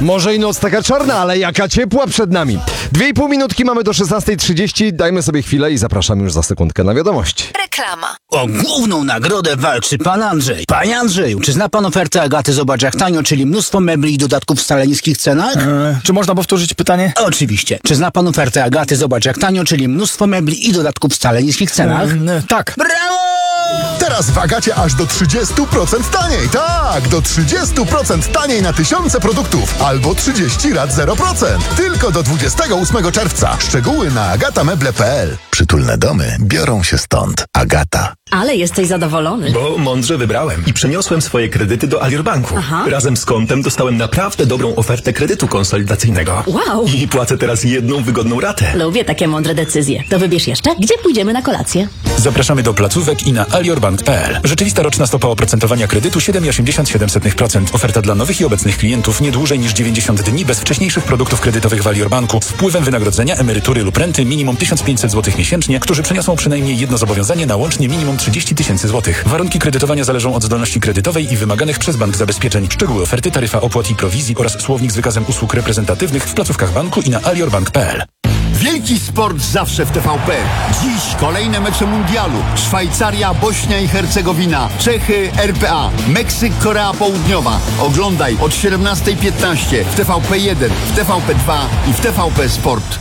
Może i noc taka czarna, ale jaka ciepła przed nami. 2,5 minutki mamy do 16:30. Dajmy sobie chwilę i zapraszam już za sekundkę na wiadomości. Reklama. O główną nagrodę walczy pan Andrzej. Panie Andrzeju, czy zna pan ofertę Agaty Zobacz jak tanio, czyli mnóstwo mebli i dodatków w wcale niskich cenach? Czy można powtórzyć pytanie? Oczywiście. Czy zna pan ofertę Agaty Zobacz jak tanio, czyli mnóstwo mebli i dodatków w wcale niskich cenach? Tak. Brawo! Teraz w Agacie aż do 30% taniej. Tak, do 30% taniej na tysiące produktów. Albo 30 rat 0%. Tylko do 28 czerwca. Szczegóły na agatameble.pl. Przytulne domy biorą się stąd. Agata. Ale jesteś zadowolony. Bo mądrze wybrałem i przeniosłem swoje kredyty do Alior Banku. Razem z kontem dostałem naprawdę dobrą ofertę kredytu konsolidacyjnego. Wow. I płacę teraz jedną wygodną ratę. Lubię takie mądre decyzje. To wybierz jeszcze, gdzie pójdziemy na kolację. Zapraszamy do placówek i na aliorbank.pl. Rzeczywista roczna stopa oprocentowania kredytu 7,87%. Oferta dla nowych i obecnych klientów nie dłużej niż 90 dni bez wcześniejszych produktów kredytowych w Alior Banku z wpływem wynagrodzenia, emerytury lub renty minimum 1500 zł miesięcznie, którzy przeniosą przynajmniej jedno zobowiązanie na łącznie minimum 30 tysięcy złotych. Warunki kredytowania zależą od zdolności kredytowej i wymaganych przez bank zabezpieczeń. Szczegóły oferty, taryfa opłat i prowizji oraz słownik z wykazem usług reprezentatywnych w placówkach banku i na aliorbank.pl. Wielki sport zawsze w TVP. Dziś kolejne mecze mundialu. Szwajcaria, Bośnia i Hercegowina, Czechy, RPA, Meksyk, Korea Południowa. Oglądaj od 17:15 w TVP1, w TVP2 i w TVP Sport.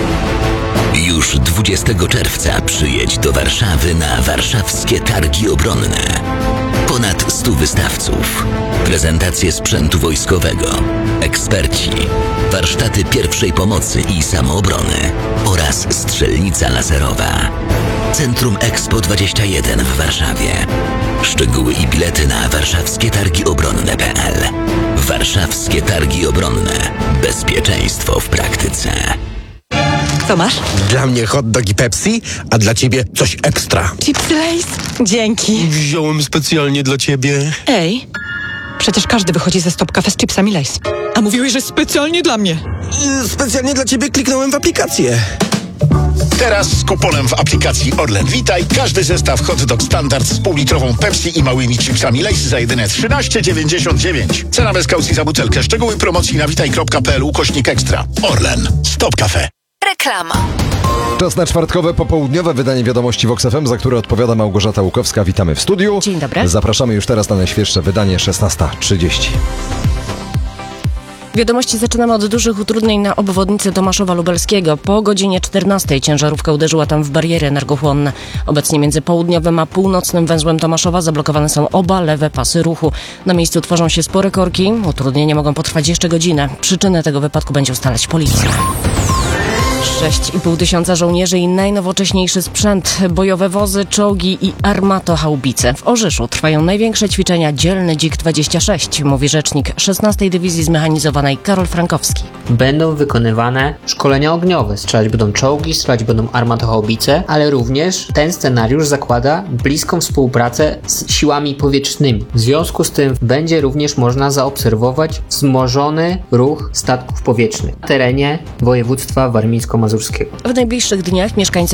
Już 20 czerwca przyjedź do Warszawy na warszawskie targi obronne. Ponad 100 wystawców, prezentacje sprzętu wojskowego, eksperci, warsztaty pierwszej pomocy i samoobrony oraz strzelnica laserowa. Centrum Expo 21 w Warszawie. Szczegóły i bilety na warszawskietargiobronne.pl. Warszawskie Targi Obronne. Bezpieczeństwo w praktyce. Co masz? Dla mnie hot dog i Pepsi, a dla ciebie coś ekstra. Chipsy Lay's? Dzięki. Wziąłem specjalnie dla ciebie. Ej, przecież każdy wychodzi ze Stop Cafe z chipsami Lay's. A mówiłeś, że specjalnie dla mnie. Specjalnie dla ciebie kliknąłem w aplikację. Teraz z kuponem w aplikacji Orlen Witaj każdy zestaw hot dog standard z półlitrową Pepsi i małymi chipsami Lay's za jedyne 13,99. Cena bez kaucji za butelkę. Szczegóły promocji na witaj.pl/ekstra. Orlen. Stop Cafe. Reklama. Czas na czwartkowe, popołudniowe wydanie wiadomości Vox FM, za które odpowiada Małgorzata Łukowska. Witamy w studiu. Dzień dobry. Zapraszamy już teraz na najświeższe wydanie, 16:30. Wiadomości zaczynamy od dużych utrudnień na obwodnicy Tomaszowa Lubelskiego. Po godzinie 14 ciężarówka uderzyła tam w bariery energochłonne. Obecnie między południowym a północnym węzłem Tomaszowa zablokowane są oba lewe pasy ruchu. Na miejscu tworzą się spore korki. Utrudnienia mogą potrwać jeszcze godzinę. Przyczynę tego wypadku będzie ustalać policja. 6,5 tysiąca żołnierzy i najnowocześniejszy sprzęt, bojowe wozy, czołgi i armatohaubice. W Orzyszu trwają największe ćwiczenia Dzielny Dzik 26, mówi rzecznik 16. Dywizji Zmechanizowanej Karol Frankowski. Będą wykonywane szkolenia ogniowe. Strzelać będą czołgi, strzelać będą armatohaubice, ale również ten scenariusz zakłada bliską współpracę z siłami powietrznymi. W związku z tym będzie również można zaobserwować wzmożony ruch statków powietrznych na terenie województwa warmińsko-mazurskiego. W najbliższych dniach mieszkańcy